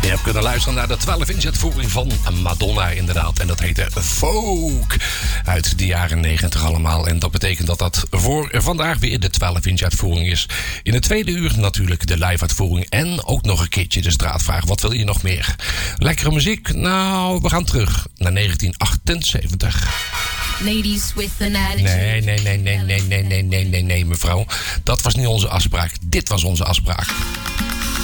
Je hebt kunnen luisteren naar de 12-inch uitvoering van Madonna inderdaad. En dat heette Folk. Uit de jaren 90 allemaal. En dat betekent dat dat voor vandaag weer de 12-inch uitvoering is. In het tweede uur natuurlijk de live uitvoering. En ook nog een keertje de straatvraag. Wat wil je nog meer? Lekkere muziek? Nou, we gaan terug naar 1978. Ladies with an attitude. Nee, mevrouw. Dat was niet onze afspraak. Dit was onze afspraak.